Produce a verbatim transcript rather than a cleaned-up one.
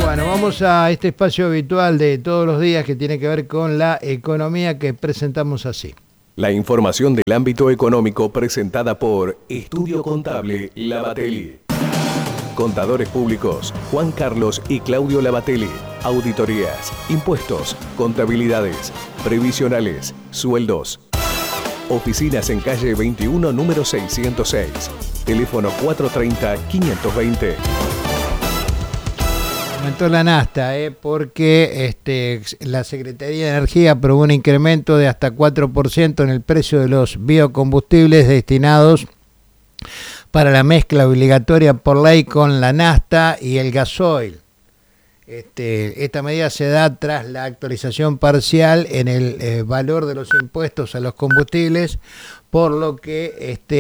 Bueno, vamos a este espacio habitual de todos los días que tiene que ver con la economía que presentamos así. La información del ámbito económico presentada por Estudio Contable Lavatelli. Contadores públicos Juan Carlos y Claudio Lavatelli. Auditorías, impuestos, contabilidades, previsionales, sueldos. Oficinas en calle veintiuno, número seiscientos seis. Teléfono cuatrocientos treinta, quinientos veinte. Aumentó la nafta, eh, porque este, la Secretaría de Energía aprobó un incremento de hasta cuatro por ciento en el precio de los biocombustibles destinados para la mezcla obligatoria por ley con la nafta y el gasoil. Este, esta medida se da tras la actualización parcial en el eh, valor de los impuestos a los combustibles, por lo que este